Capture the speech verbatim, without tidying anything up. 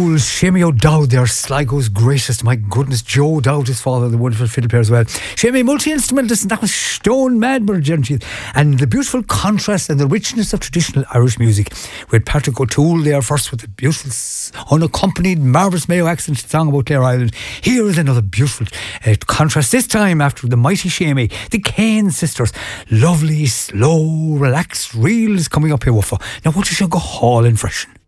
Fools, Shamey O'Dowd there, Sligo's gracious, my goodness, Joe O'Dowd, his father, the wonderful fiddle player as well. Shamey, multi-instrumentalist, and that was Stone Madber, and the beautiful contrast and the richness of traditional Irish music. We had Patrick O'Toole there first with the beautiful, unaccompanied, marvellous Mayo accent song about Clare Island. Here is another beautiful uh, contrast, this time after the mighty Shamey, the Kane sisters. Lovely, slow, relaxed reels coming up here, Wuffa. Now, what you should go hauling freshen.